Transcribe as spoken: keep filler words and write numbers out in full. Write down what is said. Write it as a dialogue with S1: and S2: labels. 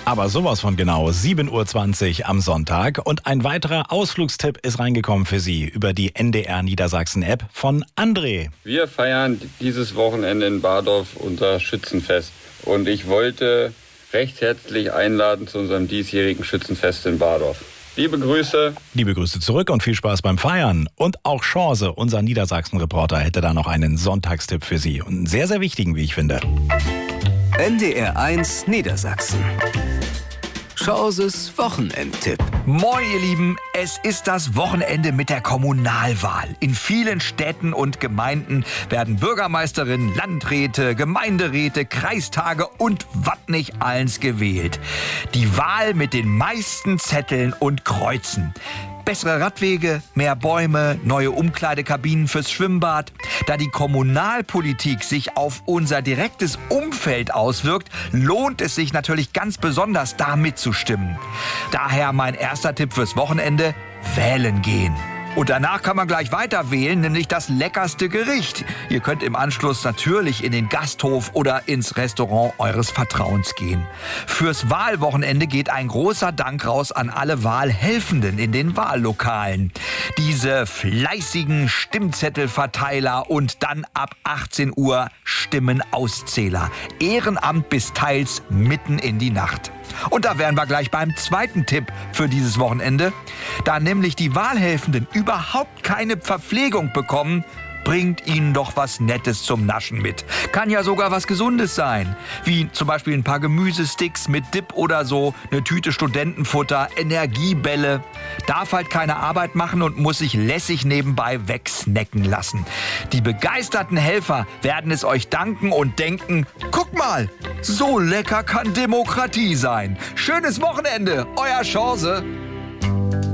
S1: Aber sowas von genau, sieben Uhr zwanzig am Sonntag. Und ein weiterer Ausflugstipp ist reingekommen für Sie über die N D R Niedersachsen-App von André.
S2: Wir feiern dieses Wochenende in Bardorf unser Schützenfest. Und ich wollte recht herzlich einladen zu unserem diesjährigen Schützenfest in Bardorf. Liebe Grüße.
S1: Liebe Grüße zurück und viel Spaß beim Feiern. Und auch Chance, unser Niedersachsen-Reporter, hätte da noch einen Sonntagstipp für Sie. Und einen sehr, sehr wichtigen, wie ich finde.
S3: N D R eins Niedersachsen. Chances Wochenendtipp.
S4: Moin ihr Lieben, es ist das Wochenende mit der Kommunalwahl. In vielen Städten und Gemeinden werden Bürgermeisterinnen, Landräte, Gemeinderäte, Kreistage und was nicht alles gewählt. Die Wahl mit den meisten Zetteln und Kreuzen. Bessere Radwege, mehr Bäume, neue Umkleidekabinen fürs Schwimmbad. Da die Kommunalpolitik sich auf unser direktes Umfeld auswirkt, lohnt es sich natürlich ganz besonders, da mitzustimmen. Daher mein erster Tipp fürs Wochenende: wählen gehen. Und danach kann man gleich weiter wählen, nämlich das leckerste Gericht. Ihr könnt im Anschluss natürlich in den Gasthof oder ins Restaurant eures Vertrauens gehen. Fürs Wahlwochenende geht ein großer Dank raus an alle Wahlhelfenden in den Wahllokalen. Diese fleißigen Stimmzettelverteiler und dann ab achtzehn Uhr Stimmenauszähler. Ehrenamt bis teils mitten in die Nacht. Und da wären wir gleich beim zweiten Tipp für dieses Wochenende. Da nämlich die Wahlhelfenden überhaupt keine Verpflegung bekommen, bringt ihnen doch was Nettes zum Naschen mit. Kann ja sogar was Gesundes sein. Wie zum Beispiel ein paar Gemüsesticks mit Dip oder so, eine Tüte Studentenfutter, Energiebälle. Darf halt keine Arbeit machen und muss sich lässig nebenbei wegsnacken lassen. Die begeisterten Helfer werden es euch danken und denken: guck mal, so lecker kann Demokratie sein. Schönes Wochenende, euer Chance.